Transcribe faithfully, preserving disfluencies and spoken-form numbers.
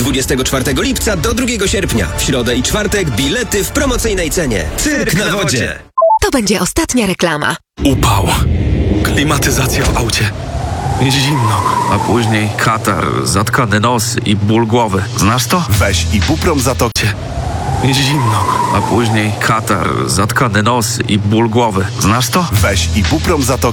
dwudziestego czwartego lipca do drugiego sierpnia. W środę i czwartek bilety w promocyjnej cenie. Cyrk na wodzie. To będzie ostatnia reklama. Upał. Klimatyzacja w aucie. Zimno. A później katar, zatkany nos i ból głowy. Znasz to? Weź Ibuprom Zatokie. Zimno. A później katar, zatkany nos i ból głowy. Znasz to? Weź Ibuprom Zatokie.